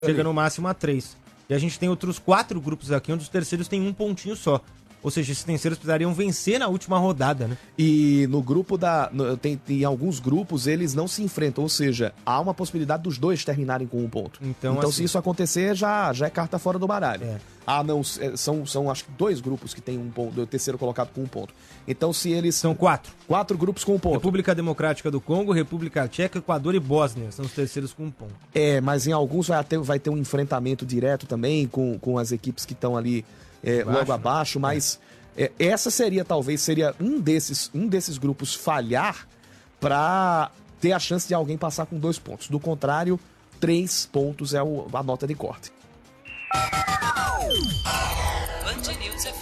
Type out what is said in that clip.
chega no máximo a 3. E a gente tem outros 4 grupos aqui, onde os terceiros têm um pontinho só. Ou seja, esses terceiros precisariam vencer na última rodada, né? E no grupo em alguns grupos eles não se enfrentam, ou seja, há uma possibilidade dos dois terminarem com um ponto. Então assim, se isso acontecer, já é carta fora do baralho. São acho que 2 grupos que tem um ponto, o terceiro colocado com um ponto. Então se eles... São 4. 4 grupos com um ponto. República Democrática do Congo, República Tcheca, Equador e Bósnia. São os terceiros com um ponto. Mas em alguns vai ter um enfrentamento direto também com as equipes que estão ali logo abaixo, mas essa seria um desses grupos falhar para ter a chance de alguém passar com 2 pontos. Do contrário, 3 pontos é a nota de corte. Band News FM.